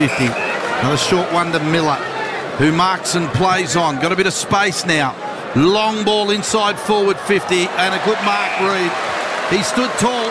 50. Another short one to Miller, who marks and plays on. Got a bit of space now. Long ball inside forward 50, and a good mark, Reid. He stood tall.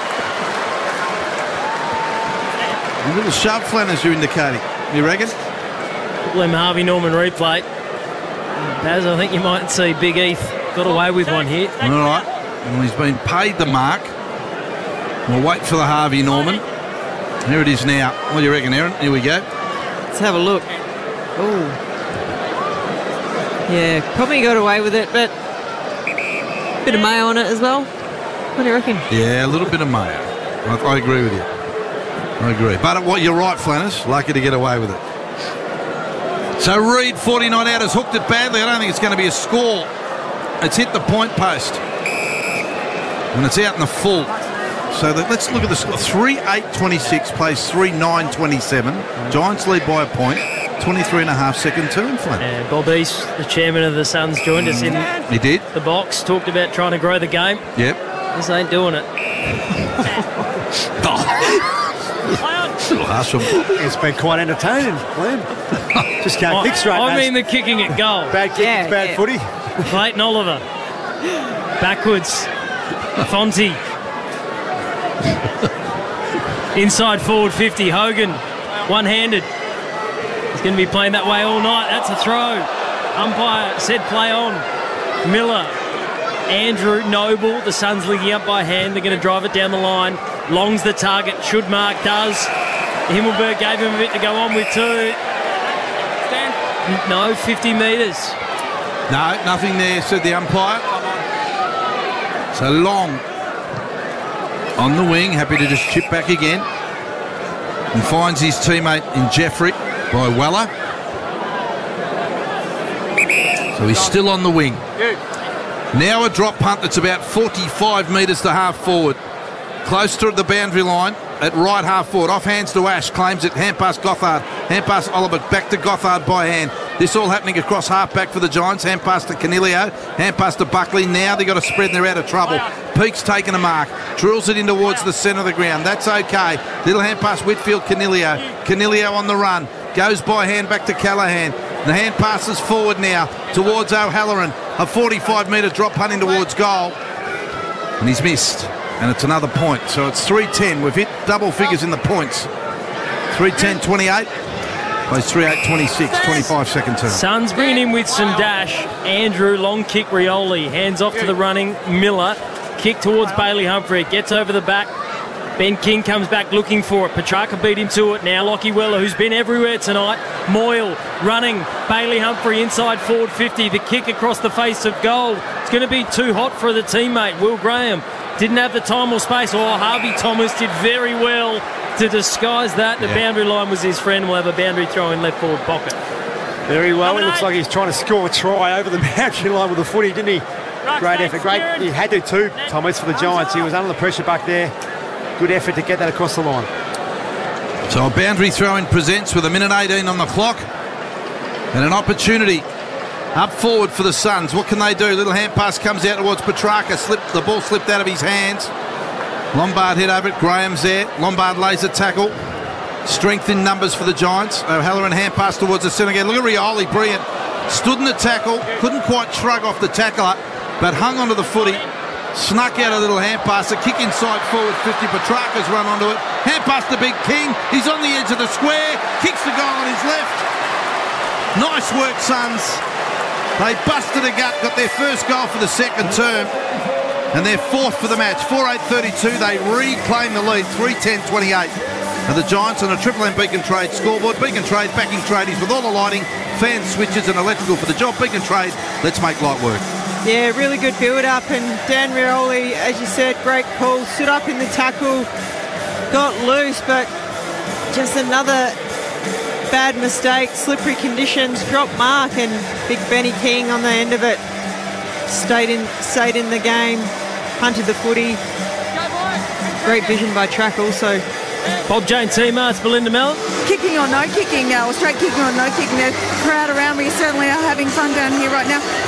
A little shove, Flanners, you're indicating. You reckon? Problem Harvey Norman replay. Baz, I think you might see Big Heath got away with one here. All right. Well, he's been paid the mark. We'll wait for the Harvey Norman. Here it is now. What do you reckon, Aaron? Here we go. Let's have a look. Oh. Yeah, probably got away with it, but a bit of mayo on it as well. What do you reckon? Yeah, a little bit of mayo. I agree with you. I agree. But what you're right, Flanners. Lucky to get away with it. So Reid, 49 out, has hooked it badly. I don't think it's going to be a score. It's hit the point post. And it's out in the full. So let's look at the score. 3-8-26 plays 3-9-27. Giants lead by a point. 23 and a half second term, Flynn. Bob East, the chairman of the Suns, joined us in he did. The box, talked about trying to grow the game. Yep. This ain't doing it. It's been quite entertaining, Glenn. Just can't kick straight. I mean the kicking at goal. Bad kick, bad footy. Clayton Oliver. Backwards. Fonzie. Inside forward 50. Hogan. One-handed. He's going to be playing that way all night. That's a throw. Umpire said play on. Miller. Andrew Noble. The Suns linking up by hand. They're going to drive it down the line. Long's the target. Should mark. Does. Himmelberg gave him a bit to go on with too. No, 50 metres. No, nothing there, said the umpire. So Long on the wing, happy to just chip back again. And finds his teammate in Jeffrey by Weller. So he's still on the wing. Now a drop punt that's about 45 metres to half forward. Close to the boundary line at right half forward. Off hands to Ash, claims it. Hand pass Gothard. Hand pass Oliver. Back to Gothard by hand. This all happening across half back for the Giants. Hand pass to Canelio. Hand pass to Buckley. Now they've got a spread and they're out of trouble. Peake's taking a mark. Drills it in towards the centre of the ground. That's okay. Little hand pass Whitfield. Canelio. Canelio on the run. Goes by hand back to Callaghan. The hand passes forward now towards O'Halloran. A 45-metre drop punting towards goal. And he's missed. And it's another point. So it's 3-10. We've hit double figures in the points. 3-10-28. Plays 3-8-26. 25 second term. Suns bringing in with some dash. Andrew, long kick, Rioli. Hands off to the running Miller. Kick towards Bailey Humphrey. It gets over the back. Ben King comes back looking for it. Petrarca beat him to it. Now Lockie Weller, who's been everywhere tonight. Moyle running. Bailey Humphrey inside forward 50. The kick across the face of goal. It's going to be too hot for the teammate, Will Graham. Didn't have the time or space. Harvey Thomas did very well to disguise that. The boundary line was his friend. We'll have a boundary throw in left forward pocket. Very well. It looks like he's trying to score a try over the boundary line with the footy, didn't he? Great effort. Great. He had to too, Thomas, for the Giants. He was under the pressure back there. Good effort to get that across the line. So a boundary throw-in presents with 1:18 on the clock. And an opportunity up forward for the Suns. What can they do? Little hand pass comes out towards Petrarca. The ball slipped out of his hands. Lombard hit over it. Graham's there. Lombard lays a tackle. Strength in numbers for the Giants. O'Halloran hand pass towards the centre again. Look at Rioli, brilliant. Stood in the tackle. Couldn't quite shrug off the tackler, but hung onto the footy. Snuck out a little hand pass. A kick inside forward 50. Petrarca's run onto it. Hand pass to Big King. He's on the edge of the square. Kicks the goal on his left. Nice work, Suns. They busted a gut, got their first goal for the second term, and their fourth for the match. 4-8-32, they reclaim the lead, 3-10-28. And the Giants on a Triple M Beacon Trade scoreboard. Beacon Trade backing tradies with all the lighting, fan switches and electrical for the job. Beacon Trade, let's make light work. Yeah, really good build-up, and Dan Rioli, as you said, great call. Stood up in the tackle, got loose, but just another bad mistake, slippery conditions, dropped mark, and big Benny King on the end of it stayed in the game, hunted the footy. Great vision by track also. Bob Jane Seamarts, Belinda Mellon. Kicking or no kicking, or straight kicking or no kicking, the crowd around me certainly are having fun down here right now.